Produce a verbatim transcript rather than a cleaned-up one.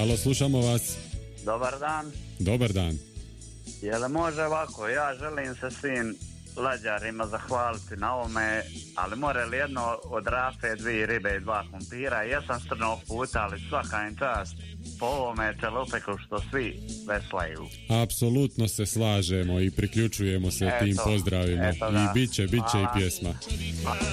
Halo, slušamo vas. Dobar dan. Dobar dan. Jel može ovako, ja želim se svim lađarima zahvaliti na ovome, ali more li jedno od rafe, dvije ribe i dva kumpira, jesam strnog puta, ali svaka im čast po ovome celopeku što svi veslaju. Apsolutno se slažemo i priključujemo se eto, tim pozdravima. eto I bit će, bit će i pjesma. Hvala.